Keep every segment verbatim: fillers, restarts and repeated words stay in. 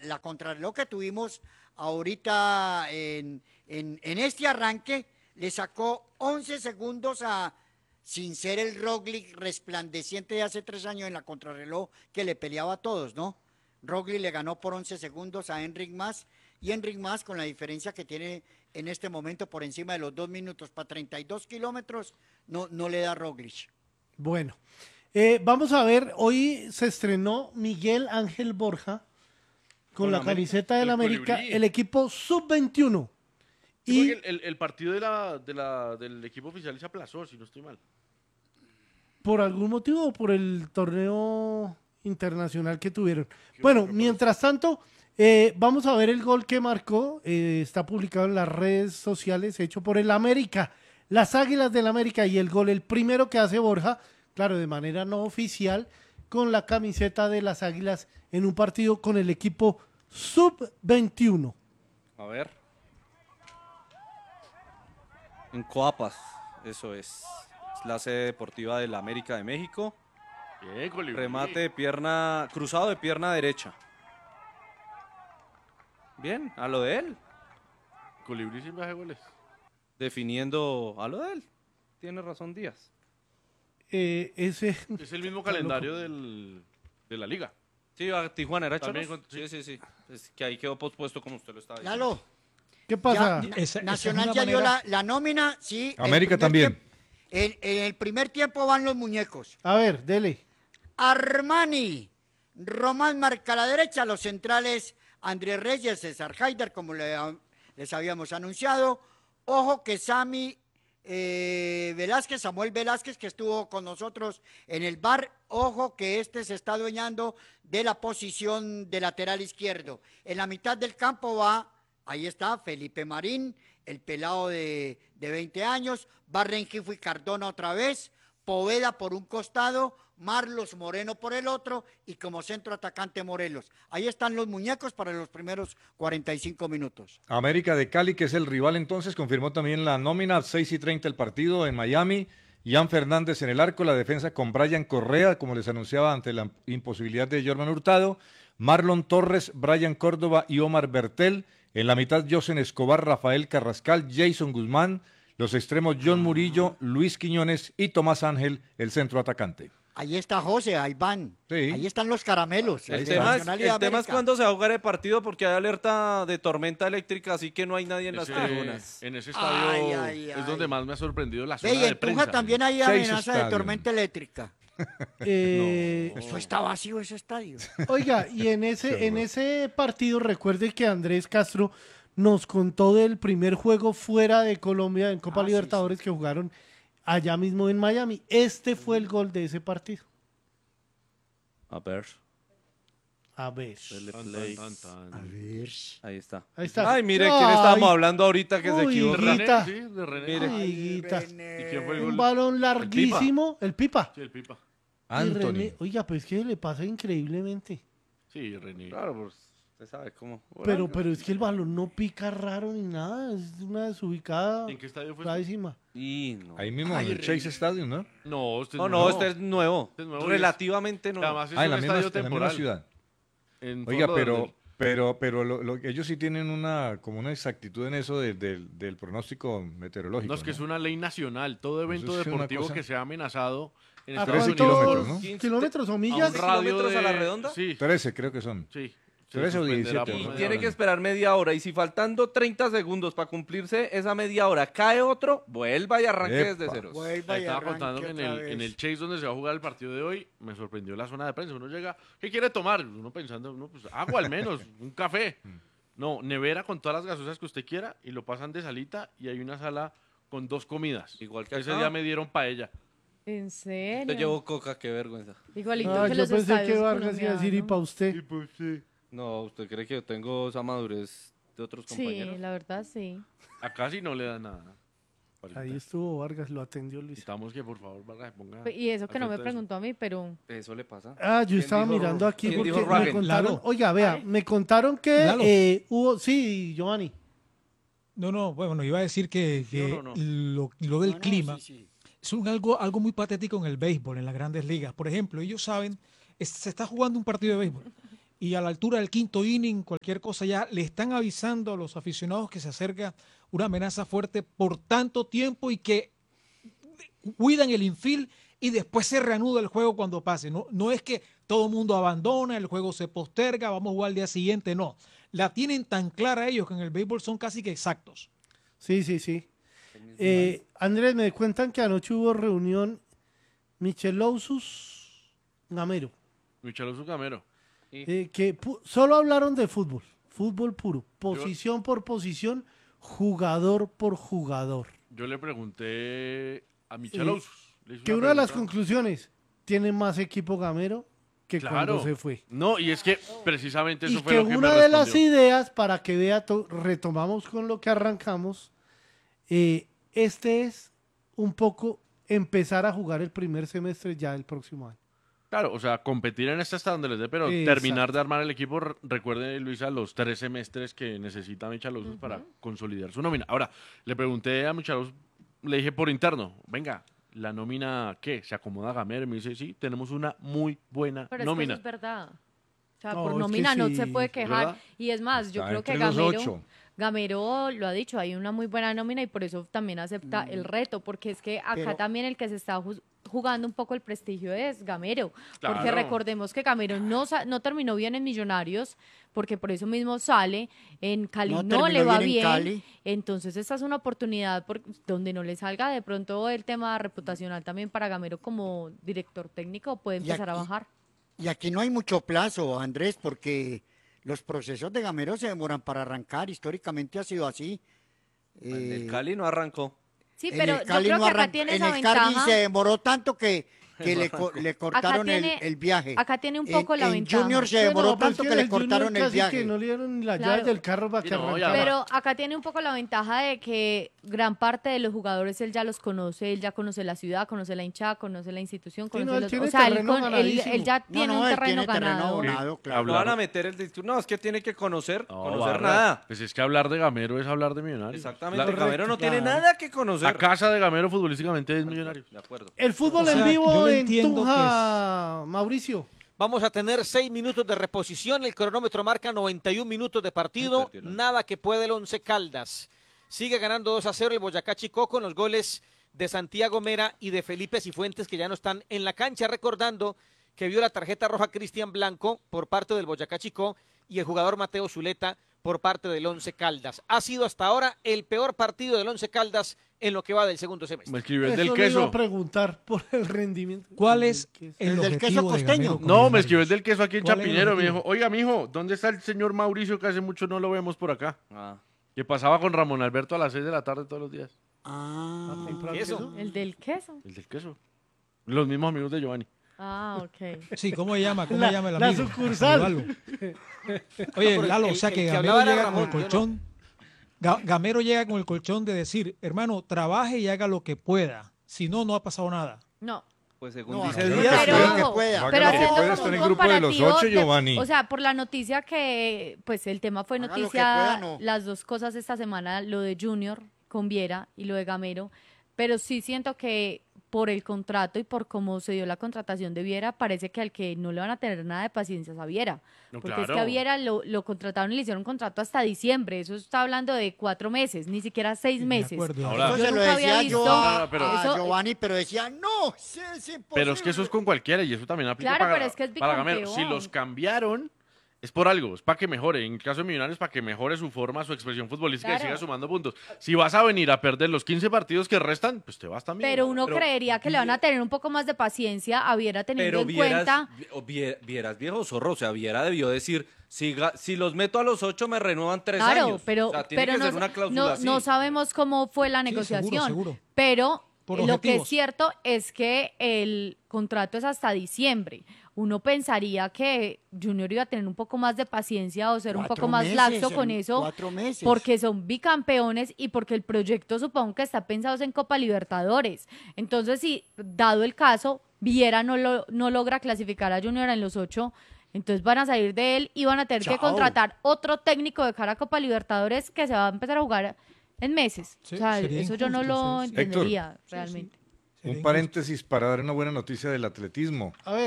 la contrarreloj que tuvimos ahorita en, en, en este arranque le sacó once segundos a, sin ser el Roglic resplandeciente de hace tres años en la contrarreloj que le peleaba a todos, ¿no? Roglic le ganó por once segundos a Enric Mas, y Enric Mas, con la diferencia que tiene en este momento por encima de los dos minutos para treinta y dos kilómetros, no, no le da Roglic. Bueno, eh, vamos a ver, hoy se estrenó Miguel Ángel Borja con, con la América, camiseta del América, colibrí. El equipo sub veintiuno. Y el, el, el partido de la, de la, del equipo oficial se aplazó, si no estoy mal. ¿Por algún motivo o por el torneo internacional que tuvieron? Bueno, mientras tanto, eh, vamos a ver el gol que marcó. Eh, está publicado en las redes sociales, hecho por el América. Las Águilas del América, y el gol, el primero que hace Borja, claro, de manera no oficial, con la camiseta de las Águilas en un partido con el equipo sub veintiuno. A ver. En Coapas, eso es. Es la sede deportiva de la América de México. Bien, colibrí. Remate de pierna, cruzado de pierna derecha. Bien, a lo de él. Colibrí siempre hace goles. Definiendo a lo de él. Tiene razón Díaz. Eh, ese... Es el mismo calendario del, de la liga. Sí, a Tijuana era Cholos. Con... Sí, sí, sí. Es que ahí quedó pospuesto como usted lo estaba diciendo. Lalo. ¿Qué pasa? Ya, esa, Nacional esa ya manera... dio la, la nómina, sí. América también. En, en el primer tiempo van los muñecos. A ver, dele. Armani, Román marca a la derecha, los centrales Andrés Reyes, César Haider, como le, les habíamos anunciado. Ojo que Sami eh, Velázquez, Samuel Velázquez, que estuvo con nosotros en el bar, ojo que este se está adueñando de la posición de lateral izquierdo. En la mitad del campo va... Ahí está Felipe Marín, el pelado de, de veinte años, va Rengifo y Cardona otra vez, Poveda por un costado, Marlos Moreno por el otro, y como centro atacante Morelos. Ahí están los muñecos para los primeros cuarenta y cinco minutos. América de Cali, que es el rival entonces, confirmó también la nómina, seis y treinta el partido en Miami. Ian Fernández en el arco, la defensa con Brian Correa, como les anunciaba, ante la imposibilidad de Jorman Hurtado. Marlon Torres, Brian Córdoba y Omar Bertel. En la mitad, Josen Escobar, Rafael Carrascal, Jason Guzmán, los extremos John Murillo, Luis Quiñones y Tomás Ángel, el centro atacante. Ahí está José, ahí van. Sí. Ahí están los caramelos. El, tema es, el tema es cuándo se va a jugar el partido, porque hay alerta de tormenta eléctrica, así que no hay nadie en ese, las tribunas. En ese estadio ay, ay, ay. es donde más me ha sorprendido la zona Ve, y de en prensa. Tunja también hay amenaza de tormenta eléctrica. eh, no. Eso está vacío, ese estadio. Oiga, y en ese, en ese partido, recuerde que Andrés Castro nos contó del primer juego fuera de Colombia en Copa ah, Libertadores sí, sí. que jugaron allá mismo en Miami. Este fue el gol de ese partido. A ver. A ver. Play. Tan, tan, tan. A ver. Ahí está. Ahí está. Ay, mire, ¿quién estábamos hablando ahorita que uy, se equivocó? René, sí, de René. Mire. Ay, René. ¿Y quién fue el un gol? balón larguísimo. El Pipa. Sí, el Pipa. Anthony. René, oiga, pues que le pasa increíblemente. Sí, René. Claro, pues usted sabe cómo. Pero, pero es que el balón no pica raro ni nada. Es una desubicada. ¿En qué estadio fue? Rarísima. Y no. Ahí mismo, Ay, en el Chase Stadium, ¿no? No, este es no, nuevo. no, este es nuevo. Este es nuevo Relativamente nuevo. Además, es ah, en un la, misma, estadio en la misma ciudad. En Oiga, Fort pero, Lauderdale. pero, pero lo, lo, ellos sí tienen una como una exactitud en eso de, de, del pronóstico meteorológico. No, es que ¿no? es una ley nacional. Todo evento es deportivo cosa... que sea amenazado en ¿A Estados cuántos kilómetros, ¿no? quince kilómetros o millas? ¿Kilómetros de... a la redonda? Sí. trece creo que son. Sí. trece o diecisiete. Y tiene que esperar media hora. Y si faltando treinta segundos para cumplirse esa media hora cae otro, vuelva y arranque Epa. desde ceros. Vuelva y Estaba arranque contando que en el, vez. en el Chase donde se va a jugar el partido de hoy, me sorprendió la zona de prensa. Uno llega, ¿qué quiere tomar? Uno pensando, no, pues agua al menos, un café. No, nevera con todas las gaseosas que usted quiera y lo pasan de salita y hay una sala con dos comidas. Igual que ese acá. día me dieron paella. ¿En serio? Te llevo coca, qué vergüenza. Igualito Ah, que yo los pensé estadios que Vargas iba a decir y para usted. Y pues sí. No, ¿usted cree que yo tengo esa madurez de otros compañeros? Sí, la verdad sí. Acá sí no le dan nada. Ahí estuvo Vargas, lo atendió Luis. Necesitamos que por favor Vargas ponga. Y eso que no me acepta preguntó a mí, pero... Eso le pasa. Ah, yo estaba dijo- mirando aquí quién porque dijo me Ragen? contaron, Lalo. oiga, vea, me contaron que Lalo. eh, hubo, sí, Giovanni. No, no, bueno, iba a decir que, ¿Sí que o no? lo, lo del No, no, clima sí, sí. es un algo, algo muy patético en el béisbol, en las grandes ligas. Por ejemplo, ellos saben, es- se está jugando un partido de béisbol y a la altura del quinto inning, cualquier cosa ya, le están avisando a los aficionados que se acerca una amenaza fuerte por tanto tiempo y que cuidan el infield y después se reanuda el juego cuando pase. No, no es que todo el mundo abandona, el juego se posterga, vamos a jugar al día siguiente, no. La tienen tan clara ellos que en el béisbol son casi que exactos. Sí, sí, sí. Eh, Andrés, me cuentan que anoche hubo reunión Michelausus Gamero, Micheloso Gamero. eh, que pu- solo hablaron de fútbol, fútbol puro, posición por posición, jugador por jugador. Yo le pregunté a Micheloso. Que una de las conclusiones, tiene más equipo Gamero que Claro. cuando se fue. No, y es que precisamente eso Y fue que lo que una me de las respondió. ideas, para que vea, to- retomamos con lo que arrancamos, eh, este es un poco empezar a jugar el primer semestre ya del próximo año. Claro, o sea, competir en este hasta donde les dé, pero Exacto. terminar de armar el equipo. Re- Recuerde, Luisa, los tres semestres que necesita Micheloso para consolidar su nómina. Ahora, le pregunté a Micheloso, le dije por interno, venga, ¿la nómina qué? ¿Se acomoda Gamero? Y me dice, sí, tenemos una muy buena Pero es que nómina. eso es verdad. O sea, No, por es que nómina no sí, se puede quejar. ¿verdad? Y es más, yo Está creo que entre los Gamero, ocho. Gamero lo ha dicho, hay una muy buena nómina y por eso también acepta el reto, porque es que acá Pero- también el que se está juz- jugando un poco el prestigio es Gamero, porque Claro. recordemos que Gamero no, sa- no terminó bien en Millonarios, porque por eso mismo sale, en Cali No no, le terminó va bien en bien, Cali. entonces esta es una oportunidad por, donde no le salga de pronto el tema reputacional también para Gamero como director técnico, puede Y empezar a aquí- bajar. Y aquí no hay mucho plazo, Andrés, porque los procesos de Gamero se demoran para arrancar. Históricamente ha sido así. En Eh, el Cali no arrancó. Sí, en pero el yo Cali creo no que acá arran- tiene en esa el Cali ventaja. se demoró tanto que, que le, co- le cortaron tiene- el, el viaje. acá tiene un En- poco la en ventaja. Junior se Sí, demoró no, pues tanto es que le el Junior cortaron el casi viaje. que no le dieron ni las Claro. llaves del carro para Sí, que no, y arrancara. Pero acá tiene un poco la ventaja de que gran parte de los jugadores él ya los conoce, él ya conoce la ciudad, conoce la hinchada, conoce la institución, Sí, conoce no, él los... tiene O sea, él, terreno con- él- ganadísimo. él ya No, tiene no, un él terreno tiene terreno ganado. ganado, claro. No van a meter el discurso. No, es que tiene que conocer, No, conocer Barra, nada. Pues es que hablar de Gamero es hablar de Millonarios. Exactamente. La, Gamero no tiene claro. nada que conocer. la casa de Gamero futbolísticamente es Millonarios. De acuerdo. El fútbol O sea, en yo vivo le en entiendo que Tunja, Mauricio. Vamos a tener seis minutos de reposición. El cronómetro marca noventa y un minutos de partido. Ay, perdieron. Nada que puede el Once Caldas. Sigue ganando dos a cero el Boyacá Chicó con los goles de Santiago Mera y de Felipe Cifuentes, que ya no están en la cancha. Recordando que vio la tarjeta roja Cristian Blanco por parte del Boyacá Chicó y el jugador Mateo Zuleta por parte del Once Caldas. Ha sido hasta ahora el peor partido del Once Caldas en lo que va del segundo semestre. Me escribió el Eso del le iba queso. a preguntar por el rendimiento. ¿Cuál El es del queso. el, El del queso objetivo de costeño. Gamero con No, me Millonarios? escribió el del queso aquí en ¿Cuál es el Chapinero. Me objetivo? dijo, oiga, mijo, ¿dónde está el señor Mauricio que hace mucho no lo vemos por acá? Ah. Que pasaba con Ramón Alberto a las seis de la tarde todos los días. Ah, ¿Comprar ¿y eso? queso? El del queso. El del queso. Los mismos amigos de Giovanni. Ah, ok. Sí, ¿cómo se llama? ¿Cómo La- se llama el la amigo? sucursal. Saludalo. Oye, por el- Lalo, o el- sea el que que Gamero hablaba era llega con el Ramón, yo no. colchón. Ga- Gamero llega con el colchón de decir, hermano, trabaje y haga lo que pueda. Si no, no ha pasado nada. No. Pues según No, dice yo creo Díaz, que Pero, sí, que ojo, pueda. Haga pero lo que haciendo pueda, como está en un el grupo de los comparativo ocho, de- Giovanni. O sea, por la noticia que, pues el tema fue Haga lo que noticia, pueda, no. las dos cosas esta semana, lo de Junior con Viera y lo de Gamero, pero sí siento que por el contrato y por cómo se dio la contratación de Viera, parece que al que no le van a tener nada de paciencia es a Viera. No, Porque es que claro. a Viera lo, lo contrataron y le hicieron un contrato hasta diciembre. Eso está hablando de cuatro meses, ni siquiera seis De meses. acuerdo. Ahora- eso Yo se lo nunca había decía visto- yo a, Ah, pero- a Eso- Giovanni, pero decía, no, sí, es imposible. Pero es que eso es con cualquiera y eso también aplica Claro, para, pero es que es para Gamero. Si bicampeón. los cambiaron, es por algo, es para que mejore. En el caso de Millonarios, para que mejore su forma, su expresión futbolística y Claro. siga sumando puntos. Si vas a venir a perder los quince partidos que restan, pues te vas también. Pero uno Pero creería que le van a tener un poco más de paciencia a Viera teniendo pero en vieras, cuenta. vi- vie- vieras viejo zorro, o sea, Viera debió decir, si, ga- si los meto a los ocho me renuevan tres Claro, años. pero, O sea, tiene pero que no, ser una cláusula no, así. no sabemos cómo fue la Sí, seguro, negociación. seguro. Pero Por lo que es objetivos. cierto es que el contrato es hasta diciembre. Uno pensaría que Junior iba a tener un poco más de paciencia o ser un Cuatro poco más meses, laxo con en eso, cuatro meses. porque son bicampeones y porque el proyecto supongo que está pensado en Copa Libertadores. Entonces, si dado el caso, Viera no, lo, no logra clasificar a Junior en los ocho, entonces van a salir de él y van a tener que Chao. contratar otro técnico de cara a Copa Libertadores que se va a empezar a jugar en meses. Sí, o sea, sería eso yo no injusto, lo sí, sí. entendería realmente. Sería Un paréntesis para dar una buena noticia del atletismo. A ver,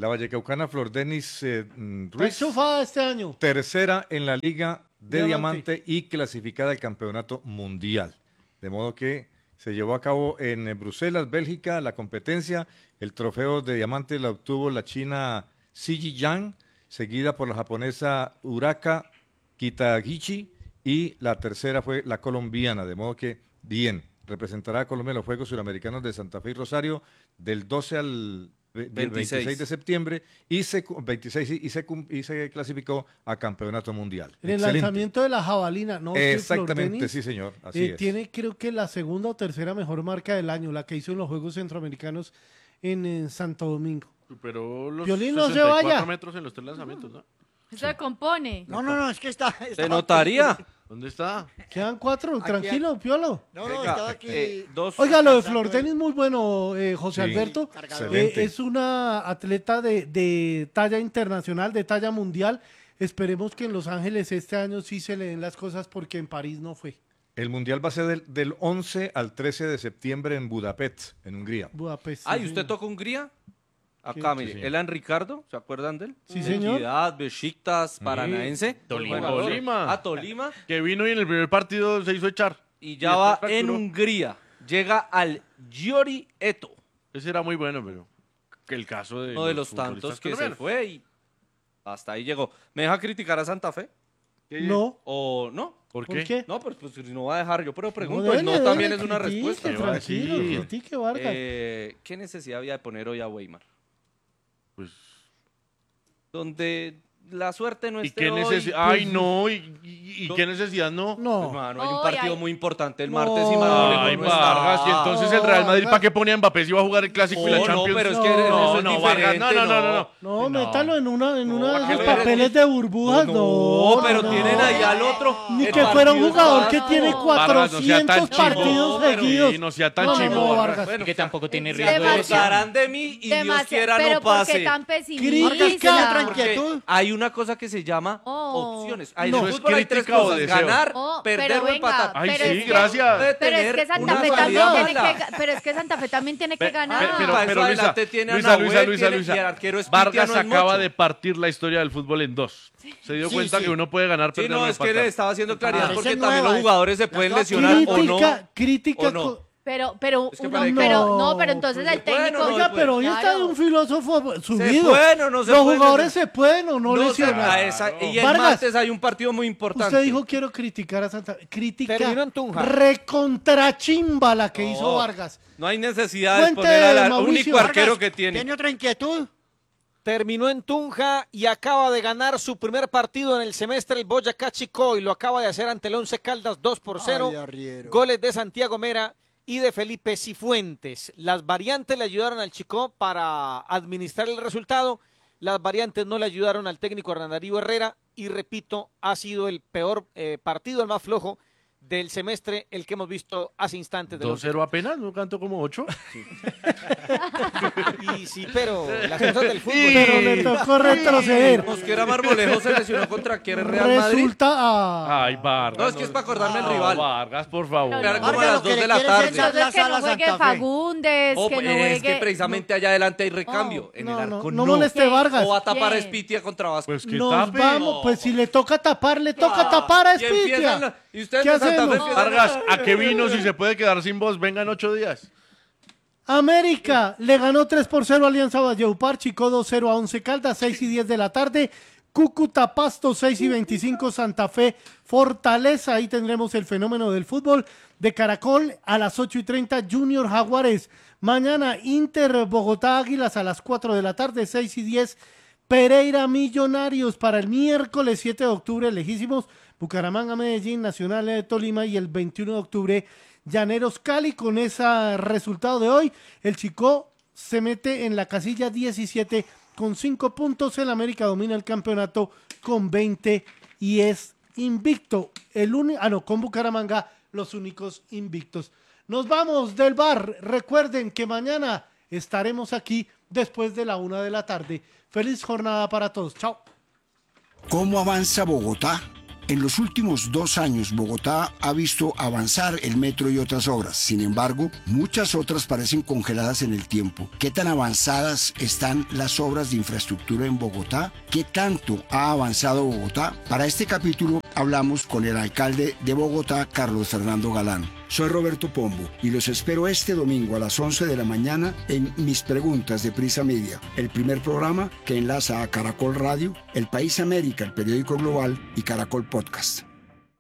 La vallecaucana Flor Denis eh, mm, Está Ruiz, enchufada este año. tercera en la Liga de Diamante. Diamante y clasificada al Campeonato Mundial. De modo que se llevó a cabo en eh, Bruselas, Bélgica, la competencia. El trofeo de Diamante la obtuvo la china Siji Yang, seguida por la japonesa Uraka Kitagichi, y la tercera fue la colombiana. De modo que, bien, representará a Colombia en los Juegos Suramericanos de Santa Fe y Rosario del doce al ve- del veintiséis. veintiséis de septiembre y se, cu- veintiséis y, y se, cum- y se clasificó a Campeonato Mundial. En el Excelente. lanzamiento de la jabalina, ¿no? Que Flor Exactamente, Denis, sí, señor. Así eh, es. tiene creo que la segunda o tercera mejor marca del año, la que hizo en los Juegos Centroamericanos en, en Santo Domingo. Superó los Piolín, no se sesenta y cuatro vaya. metros en los tres lanzamientos, ¿no? Eso se compone. No, no, no, es que está... ¿Se estaba- notaría? ¿Dónde está? Quedan cuatro, Aquí- tranquilo, Piolo. No, no, Venga, estaba aquí... eh, dos. Oiga, lo de Pasando Flor el- Denis muy bueno, eh, José Sí. Alberto. Cargador. Excelente. Eh, es una atleta de, de talla internacional, de talla mundial. Esperemos que en Los Ángeles este año sí se le den las cosas porque en París no fue. El Mundial va a ser del, del once al trece de septiembre en Budapest, en Hungría. Budapest. Ay, sí, ¿usted señor. toca Hungría? Acá, Sí, mire, señor. Elan Ricardo, ¿se acuerdan de él? Sí, señor. Equidad, Besiktas, Paranaense. Tolima. Jugador. Tolima. A Tolima. Que vino y en el primer partido se hizo echar. Y ya Y va después en fracturó. Hungría. Llega al Giori Eto, Ese era muy bueno, pero que el caso de uno de los tantos futbolistas que se colombianos. fue y hasta ahí llegó. ¿Me deja criticar a Santa Fe? No. ¿O no? ¿Por ¿Por qué? qué? No, pues, pues no va a dejar yo, pero pregunto. No, y no dele, también dele, es una critique, respuesta. ¿Qué va a Tranquilo, decir? critique, Vargas. Eh, ¿Qué necesidad había de poner hoy a Weimar? Pues, Donde la suerte no ¿y esté qué hoy, necesidad? pues, Ay, no, ¿y, y- y No. qué necesidad no? no. hermano, hay un Ay, partido ay. muy importante el No. martes y Manolero Ay, no está. Vargas, y entonces el Real Madrid, Vargas. ¿para qué ponía a Mbappé si iba a jugar el Clásico y la Oh, no, Champions? pero es No, que eso no, es no, Vargas, diferente, no, no, no, no. No, métalo en una en No, uno de ¿a qué esos le- papeles de burbujas. No, No, pero no. tienen ahí al otro. Ni El que fuera un partido jugador está- que tiene No. Vargas, no sea tan cuatrocientos chimbo. partidos No, pero- seguidos. Y no sea tan No, no, chimbo, no, Vargas. Vargas. Bueno, que tampoco tiene se riesgo de Demasiado. acusarán de mí y Dios Demasiado. quiera Pero no ¿por pase. qué tan Vargas, pesimista? ¿qué otra Porque inquietud? hay una cosa que se llama Oh. opciones. Hay No, en el es fútbol hay tres crítica o cosas: deseo. ganar, Oh, perder pero o venga, empatar. Ay, pero sí, es que- gracias. Puede Pero es tener que Santa una Fe también salida tiene mala. que, ga- pero es que Santa Fe también tiene que Pe- ganar. pe- pero, Para eso pero Luisa, adelante tiene a Luisa, Nahuel, Luisa, Luisa, tiene- Luisa. y el arquero Espitia Vargas no es acaba mucho. de partir la historia del fútbol en dos. Se dio Sí, cuenta sí. que uno puede ganar, Sí, perder no, o es que empatar. le estaba haciendo claridad Parece porque también nueva, los jugadores se eh. pueden Las lesionar o no. Crítica, crítica. o no. co- Pero, pero, Es que uno- para pero, que- no, pero entonces el Se puede, técnico. no, no Oiga, se puede. pero hoy está Claro. de un filósofo Se subido. puede o no se Los puede. jugadores se pueden o no, No se- lesionar. a esa- y el Vargas, martes hay un partido muy importante. Usted dijo quiero criticar a Santa Fe. Crítica Terminó en Tunja. recontrachimba la que No, hizo Vargas. No hay necesidad de Cuente, poner al Mauricio. único arquero Vargas, que tiene. ¿Tiene otra inquietud? Terminó en Tunja y acaba de ganar su primer partido en el semestre el Boyacá Chicó y lo acaba de hacer ante el Once Caldas dos por cero. Ay, arriero. Goles de Santiago Mera y de Felipe Cifuentes. Las variantes le ayudaron al Chicó para administrar el resultado. Las variantes no le ayudaron al técnico Hernán Darío Herrera y repito, ha sido el peor eh, partido, el más flojo del semestre, el que hemos visto hace instantes. del dos Once cero apenas, no canto como ocho. Y sí, pero las cosas del fútbol. Pero le tocó retroceder. Mosquera Marmolejo se lesionó contra quién, Real Madrid. Resulta a... Ay, Vargas. No, es que es para acordarme el No, rival. Vargas, por favor. No, Era no. como a Vargas, las lo que dos le de la quiere es tarde. echar Entonces la que no sala juegue Santa Fe. Fagundes, Oh, que pues, no es juegue... que precisamente allá adelante hay recambio. en no, el no, arco no no. moleste Vargas. O va a tapar a ¿Quién? Espitia contra Vasco. Pues que Nos tape. vamos, pues si le toca tapar, le toca Ah, tapar a y empiezan Espitia. la- Y ustedes ¿Qué de Santa Fe hacemos? empiezan Vargas, ¿a qué vino si se puede quedar sin voz? Vengan ocho días. América le ganó tres por cero a Alianza Valledupar, Chico dos cero a Once Caldas, seis y diez de la tarde. Cúcuta Pasto, seis y veinticinco, Santa Fe Fortaleza. Ahí tendremos el fenómeno del fútbol de Caracol a las ocho y treinta, Junior Jaguares. Mañana Inter Bogotá Águilas a las cuatro de la tarde, seis y diez, Pereira Millonarios. Para el miércoles siete de octubre, lejísimos, Bucaramanga Medellín, Nacional de Tolima, y el veintiuno de octubre, Llaneros Cali. Con ese resultado de hoy, el Chicó se mete en la casilla diecisiete con cinco puntos. El América domina el campeonato con veinte y es invicto. El uni- ah, no, con Bucaramanga los únicos invictos. Nos vamos del bar. Recuerden que mañana estaremos aquí después de la una de la tarde. Feliz jornada para todos. Chao. ¿Cómo avanza Bogotá? En los últimos dos años, Bogotá ha visto avanzar el metro y otras obras. Sin embargo, muchas otras parecen congeladas en el tiempo. ¿Qué tan avanzadas están las obras de infraestructura en Bogotá? ¿Qué tanto ha avanzado Bogotá? Para este capítulo hablamos con el alcalde de Bogotá, Carlos Fernando Galán. Soy Roberto Pombo y los espero este domingo a las once de la mañana en Mis Preguntas de Prisa Media, el primer programa que enlaza a Caracol Radio, El País América, el periódico global, y Caracol Podcast.